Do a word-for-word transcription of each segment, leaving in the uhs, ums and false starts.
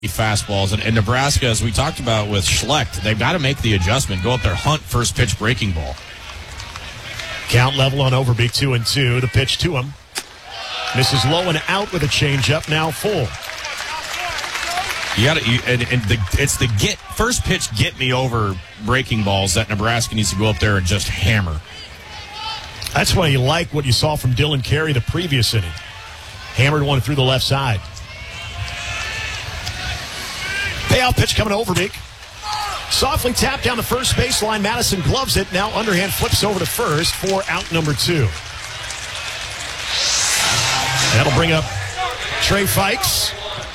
fastballs. And, and Nebraska, as we talked about with Schlecht, they've got to make the adjustment. Go up there, hunt first pitch breaking ball. Count level on Overbeek, two and two. The pitch to him. Misses low and out with a changeup, now full. You got to, and, and the, it's the get first pitch get me over breaking balls that Nebraska needs to go up there and just hammer. That's why you like what you saw from Dylan Carey the previous inning. Hammered one through the left side. Payoff pitch coming to Overbeek. Softly tapped down the first baseline. Madison gloves it. Now underhand flips over to first for out number two. That'll bring up Trey Fikes.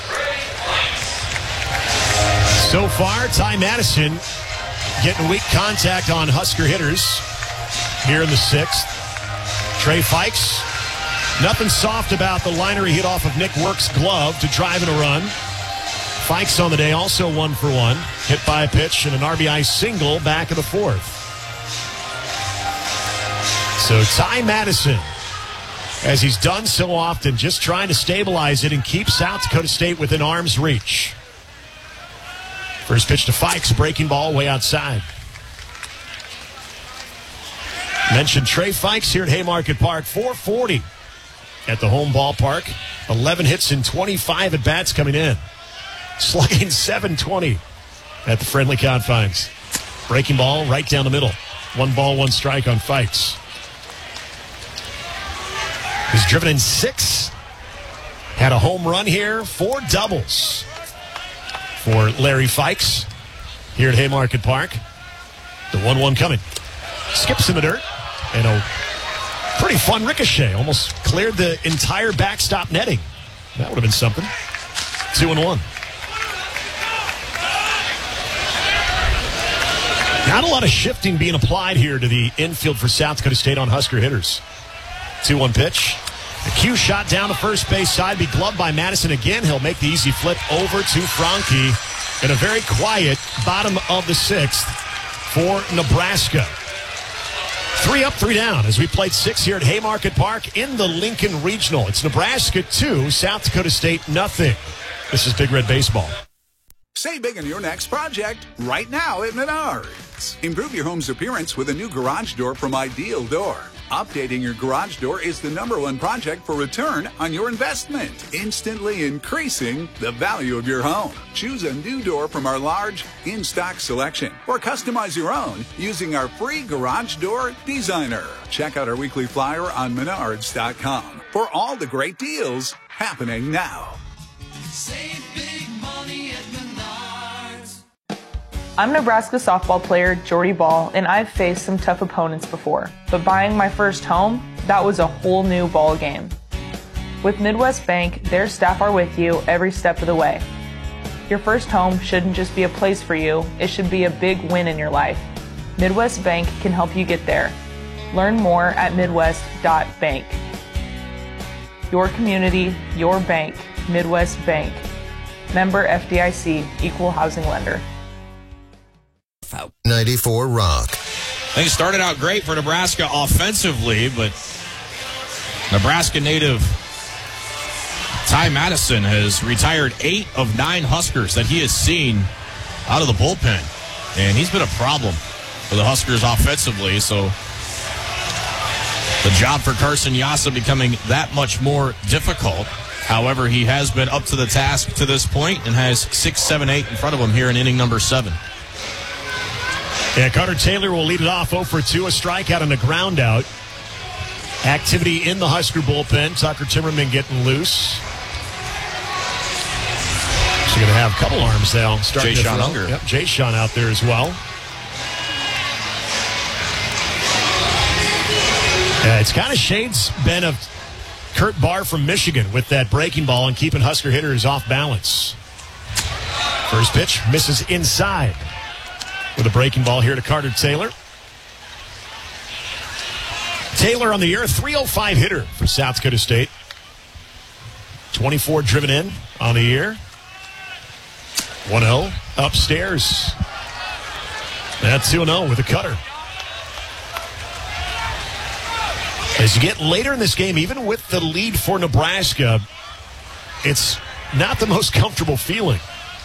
So far, Ty Madison getting weak contact on Husker hitters here in the sixth. Trey Fikes, nothing soft about the liner he hit off of Nick Work's glove to drive in a run. Fikes on the day also one for one. Hit by a pitch and an R B I single back of the fourth. So Ty Madison, as he's done so often, just trying to stabilize it and keep South Dakota State within arm's reach. First pitch to Fikes, breaking ball way outside. Mentioned Trey Fikes here at Haymarket Park, four forty at the home ballpark. eleven hits and twenty-five at bats coming in. Slugging seven twenty at the friendly confines. Breaking ball right down the middle. One ball, one strike on Fikes. He's driven in six. Had a home run here. Four doubles for Larry Fikes here at Haymarket Park. The one one coming. Skips in the dirt. And a pretty fun ricochet. Almost cleared the entire backstop netting. That would have been something. Two and one. Not a lot of shifting being applied here to the infield for South Dakota State on Husker hitters. two one pitch. The cue shot down the first base side. Be gloved by Madison again. He'll make the easy flip over to Franke in a very quiet bottom of the sixth for Nebraska. Three up, three down as we played six here at Haymarket Park in the Lincoln Regional. It's Nebraska two, South Dakota State nothing. This is Big Red Baseball. Save big on your next project right now at Menards. Improve your home's appearance with a new garage door from Ideal Door. Updating your garage door is the number one project for return on your investment, instantly increasing the value of your home. Choose a new door from our large in-stock selection or customize your own using our free garage door designer. Check out our weekly flyer on menards dot com for all the great deals happening now. Save big money at Menards. I'm Nebraska softball player Jordy Ball, and I've faced some tough opponents before. But buying my first home, that was a whole new ball game. With Midwest Bank, their staff are with you every step of the way. Your first home shouldn't just be a place for you, it should be a big win in your life. Midwest Bank can help you get there. Learn more at midwest dot bank. Your community, your bank, Midwest Bank. Member F D I C, Equal Housing Lender. ninety-four Rock. Things started out great for Nebraska offensively, but Nebraska native Ty Madison has retired eight of nine Huskers that he has seen out of the bullpen. And he's been a problem for the Huskers offensively, so the job for Carson Yassa becoming that much more difficult. However, he has been up to the task to this point and has six, seven, eight in front of him here in inning number seven. Yeah, Carter Taylor will lead it off oh for two, a strikeout and a ground out. Activity in the Husker bullpen. Tucker Timmerman getting loose. So you're going to have a couple arms now. Jay Sean Unger. Yep, Jay Sean out there as well. Uh, it's kind of shades, Ben, of Kurt Barr from Michigan with that breaking ball and keeping Husker hitters off balance. First pitch misses inside. With a breaking ball here to Carter Taylor. Taylor on the year, a three oh five hitter for South Dakota State. twenty-four driven in on the year. one oh upstairs. That's two oh with a cutter. As you get later in this game, even with the lead for Nebraska, it's not the most comfortable feeling.